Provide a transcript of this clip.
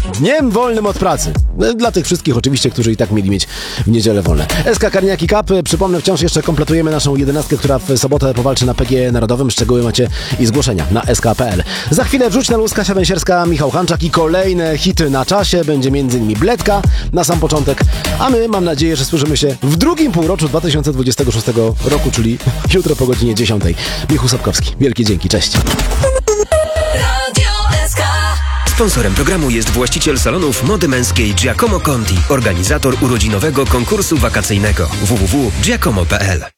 Dniem wolnym od pracy. Dla tych wszystkich oczywiście, którzy i tak mieli mieć w niedzielę wolne. SK Karniaki Cup. Przypomnę, wciąż jeszcze kompletujemy naszą 11, która w sobotę powalczy na PG Narodowym. Szczegóły macie i zgłoszenia na sk.pl. Za chwilę Wrzuć na luz, Kasia Węsierska, Michał Hanczak i kolejne hity na czasie. Będzie m.in. Bledka na sam początek, a my mam nadzieję, że słyszymy się w drugim półroczu 2026 roku, czyli jutro po godzinie 10. Michał Sapkowski. Wielkie dzięki, cześć. Sponsorem programu jest właściciel salonów mody męskiej Giacomo Conti, organizator urodzinowego konkursu wakacyjnego www.giacomo.pl.